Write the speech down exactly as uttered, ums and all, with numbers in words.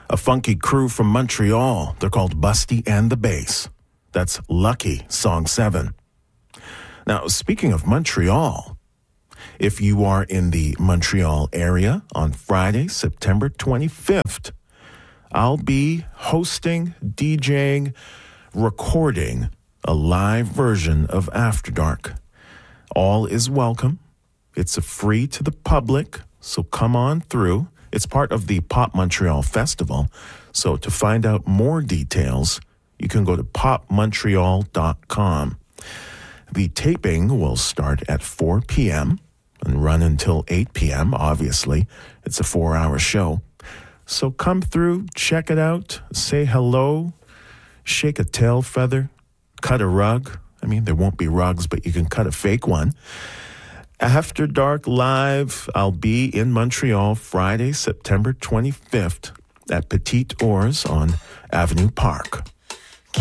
A funky crew from Montreal. They're called Busty and the Bass. That's Lucky, song seven. Now, speaking of Montreal, if you are in the Montreal area on Friday, September twenty-fifth, I'll be hosting, DJing, recording a live version of After Dark. All is welcome. It's a free to the public, so come on through. It's part of the Pop Montreal Festival. So to find out more details, you can go to pop montreal dot com. The taping will start at four p.m. and run until eight p.m., obviously. It's a four-hour show. So come through, check it out, say hello, shake a tail feather, cut a rug. I mean, there won't be rugs, but you can cut a fake one. After Dark Live, I'll be in Montreal Friday, September twenty-fifth at Petite Ours on Avenue Park.